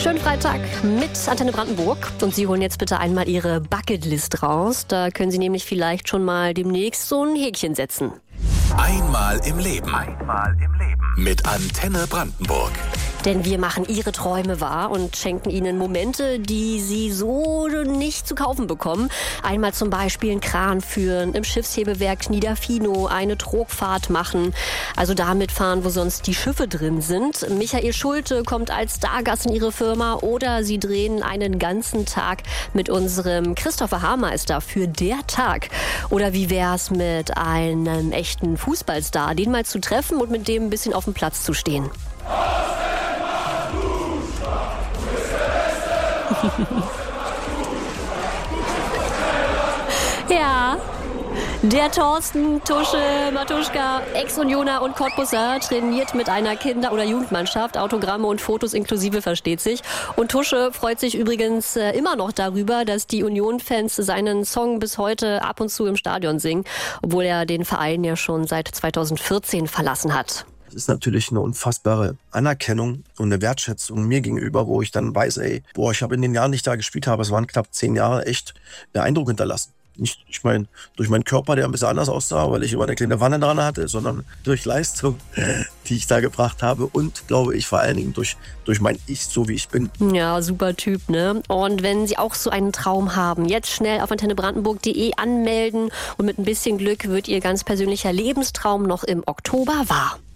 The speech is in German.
Schönen Freitag mit Antenne Brandenburg. Und Sie holen jetzt bitte einmal Ihre Bucketlist raus. Da können Sie nämlich vielleicht schon mal demnächst so ein Häkchen setzen. Einmal im Leben. Mit Antenne Brandenburg. Denn wir machen Ihre Träume wahr und schenken Ihnen Momente, die Sie so nicht zu kaufen bekommen. Einmal zum Beispiel einen Kran führen, im Schiffshebewerk Niederfino eine Trogfahrt machen. Also damit fahren, wo sonst die Schiffe drin sind. Michael Schulte kommt als Stargast in Ihre Firma oder Sie drehen einen ganzen Tag mit unserem Christopher Haarmeister für der Tag. Oder wie wär's mit einem echten Fußballstar, den mal zu treffen und mit dem ein bisschen auf dem Platz zu stehen? Ja, der Thorsten Tusche Matuschka, Ex-Unioner und Cottbusser, trainiert mit einer Kinder- oder Jugendmannschaft. Autogramme und Fotos inklusive, versteht sich. Und Tusche freut sich übrigens immer noch darüber, dass die Union-Fans seinen Song bis heute ab und zu im Stadion singen, obwohl er den Verein ja schon seit 2014 verlassen hat. Das ist natürlich eine unfassbare Anerkennung und eine Wertschätzung mir gegenüber, wo ich dann weiß, ich habe in den Jahren, die ich da gespielt habe, es waren knapp 10 Jahre, echt einen Eindruck hinterlassen. Nicht, ich meine, durch meinen Körper, der ein bisschen anders aussah, weil ich immer eine kleine Wanne dran hatte, sondern durch Leistung, die ich da gebracht habe und, glaube ich, vor allen Dingen durch mein Ich, so wie ich bin. Ja, super Typ, ne? Und wenn Sie auch so einen Traum haben, jetzt schnell auf antennebrandenburg.de anmelden und mit ein bisschen Glück wird Ihr ganz persönlicher Lebenstraum noch im Oktober wahr.